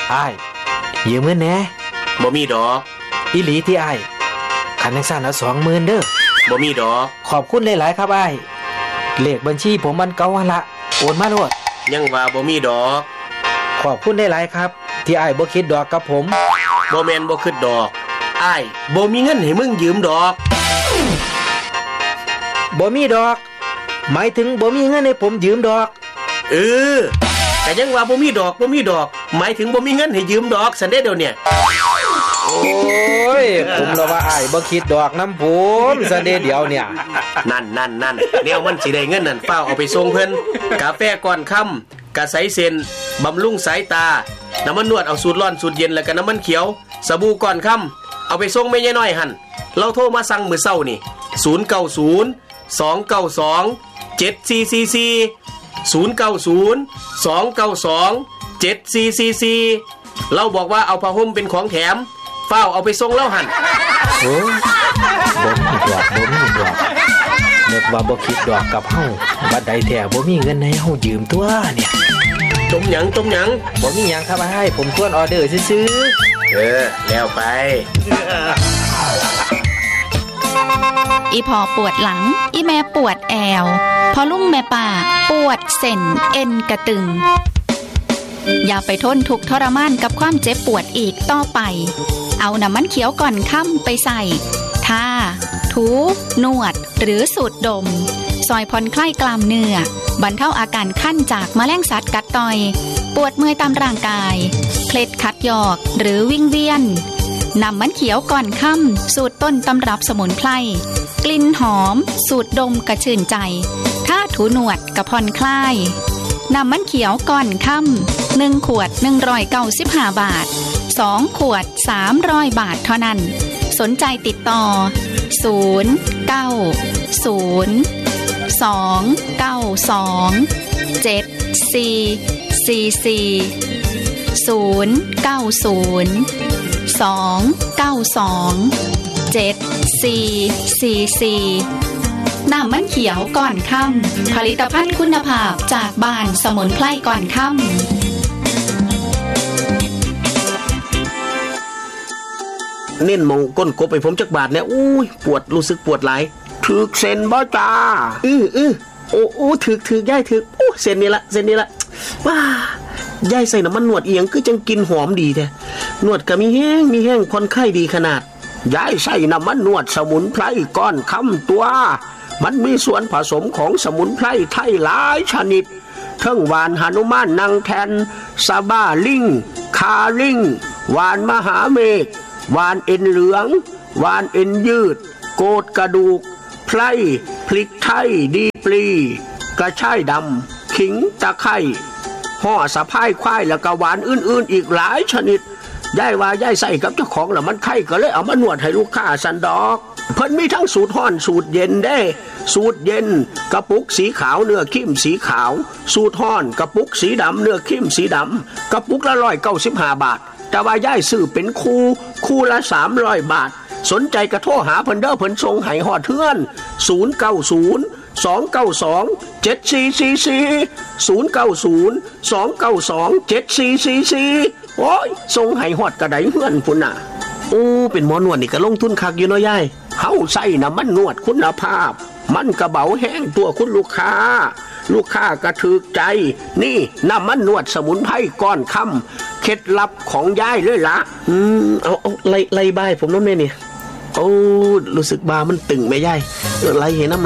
อ้ายยืมเงินแหน่บ่มีดอกอีหลีที่อ้ายคันจังซั่นเอา 20,000 เด้อบ่มีดอกขอบคุณหลายๆครับอ้ายเลขบัญชีผมมันเก่าหั่นละโอนมาโลดยังว่าบ่มีดอกขอบคุณหลายๆครับที่อ้ายบ่คิดดอกกับผมบ่แม่นบ่คิดดอกอ้ายบ่มีเงินให้มึงยืมดอกบ่มีดอกหมายถึงบ่มีเงินให้ผมยืมดอกแต่ยังว่าบ่มีดอกหมายถึงบ่มีเงินให้ยืมดอกซันเด้เดี๋ยวเนี่ยโอ้ยผมละว่าอ้ายบ่คิดดอกน้ำผมซันเด้เดี๋ยวเนี่ยนั่นแนวมันสิได้เงินนั่นเฝ้าเอาไปส่งเพิ่นกาแฟก่อนค่ำกะใสเส้นบำรุงสายตาน้ำมันนวดเอาสูตรร้อนสูตรเย็นแล้วก็น้ำมันเขียวสบู่ก่อนค่ำเอาไปส่งแม่ยายน้อยหั่นเราโทรมาสั่งมื้อเช้านี่090-292-7444 เราบอกว่าเอาผ้าห่มเป็นของแถมเฝ้าเอาไปส่งเล่าหั่นโอ้บ่มีดอกนึกว่าบ่คิดดอกกับเฮาบัดใดแท้บ่มีเงินให้เฮายืมตัวเนี่ยต้มหยังบ่มีหยังครับให้ผมทวนออเดอร์ซื่อแล้วไปอีพอปวดหลังอีแม่ปวดแอวพอลุงแม่ป่าปวดเส้นเอ็นกระตึงอย่าไปทนทุกข์ทรมานกับความเจ็บปวดอีกต่อไปเอาน้ำมันเขียวก่อนค่ำไปใส่ทาถูนวดหรือสูดดมซอยผ่อนคลายกล้ามเนื้อบรรเทาอาการคันจากแมลงสัตว์กัดต่อยปวดเมื่อยตามร่างกายเคล็ดขัดยอกหรือวิงเวียนน้ำมันเขียวก่อนค่ำสูตรต้นตำรับสมุนไพรกลิ่นหอมสูดดมกระชื่นใจถ้าถูหนวดกระผ่อนคลายน้ำมันเขียวก่อนค่ำ1 ขวด195 บาท2 ขวด300 บาทเท่านั้นสนใจติดต่อน้ำมันเขียวก่อนค่ำผลิตภัณฑ์คุณภาพจากบ้านสมุนไพรก่อนค่ำเน้นมองก้นกบไปผมจักบาทเนี่ยปวดรู้สึกปวดหลายถึกเส้นบ่จ้าโอ้ถึกย่ายถึกเส้นนี้ละว้าย่ายใส่น้ำมันนวดเอียงคือจังกินหอมดีแท้นวดก็มีแห้งคนไข้ดีขนาดย่ายใส่น้ำมันนวดสมุนไพรก้อนค่ำตัวมันมีส่วนผสมของสมุนไพรไทยหลายชนิดทั้งหวานหนุมานนางแทนซาบ้าลิงคาลิงหวานมหาเมฆหวานเอ็นเหลืองหวานเอ็นยืดโกดกระดูกไพรพริกไทยดีปลีกระชายดำขิงตะไคร้ห่อสะพายควายแล้วก็หวานอื่นๆอีกหลายชนิดย่ายว่าย่ายใส่กับเจ้าของแล้วมันไข้ก็เลยเอามานวดให้ลูกค้าสันดอกเพิ่นมีทั้งสูตรร้อนสูตรเย็นได้สูตรเย็นกระปุกสีขาวเนื้อเข้มสีขาวสูตรร้อนกระปุกสีดำเนื้อเข้มสีดำกระปุกละ195 บาทแต่ว่าย่ายซื้อเป็นคู่ละ300 บาทสนใจกระโทรหาเพิ่นเด้อเพิ่นส่งให้ฮอดเทือน090-292-7444 โอ้ยส่งให้ฮอดกระไดเฮือนพุ่นน่ะเป็นหมอนวดนี่ก็ลงทุนคักอยู่เนาะยายเฮาใส่น้ำมันนวดคุณภาพมันกระเบาแห้งตัวคุณลูกค้าก็ถูกใจนี่น้ำมันนวดสมุนไพรก้อนค่ำเคล็ดลับของยายเลยล่ะเอาไล่บ้ายผมน้ำเนี่ยรู้สึกบามันตึงไหมยายไล่เห็นน้ำ